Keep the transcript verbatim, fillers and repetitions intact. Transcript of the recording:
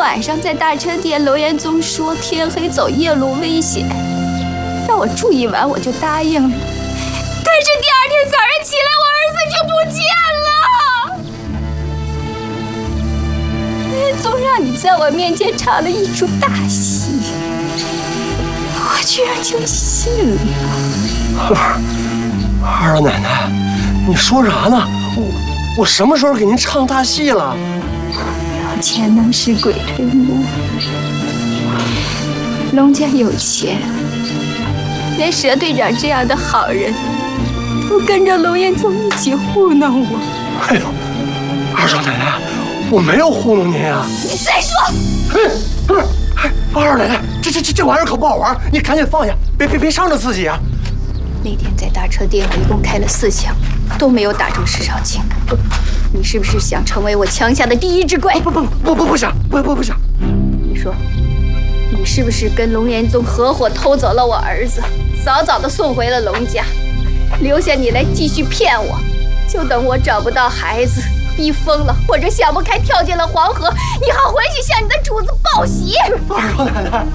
晚上在大车店，楼延宗说天黑走夜路危险，让我住一晚，我就答应了。但是第二天早上起来，我儿子就不见了。楼延宗让你在我面前唱了一出大戏，我居然就信了。 二老奶奶，你说啥呢？我我什么时候给您唱大戏了？ 有钱能使鬼推磨，龙家有钱，连佘队长这样的好人都跟着龙延宗一起糊弄我。 哎呦，二少奶奶，我没有糊弄您啊！ 你再说！ 哎，不是，哎，二少奶奶，这这这这玩意儿可不好玩，你赶紧放下，别别别伤着自己啊！ 那天在大车店，我一共开了四枪，都没有打中石少卿。你是不是想成为我枪下的第一只鬼？ 不不不不不想，不不不想。 你说，你是不是跟龙延宗合伙偷走了我儿子，早早的送回了龙家，留下你来继续骗我？就等我找不到孩子，逼疯了，或者想不开跳进了黄河，你好回去向你的主子报喜。 二少奶奶。